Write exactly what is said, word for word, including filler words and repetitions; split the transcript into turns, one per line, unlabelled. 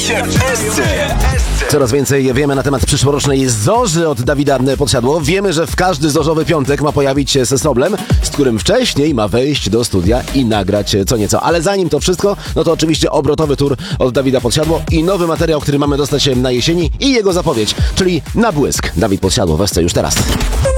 się Escy.
Coraz więcej wiemy na temat przyszłorocznej Zorzy od Dawida Podsiadło. Wiemy, że w każdy zorzowy piątek ma pojawić się Sesoblem, z którym wcześniej ma wejść do studia i nagrać co nieco. Ale zanim to wszystko, no to oczywiście obrotowy tur od Dawida Podsiadło i nowy materiał, który mamy dostać na jesieni i jego zapowiedź, czyli Na błysk. Dawid Podsiadło w Esce już teraz.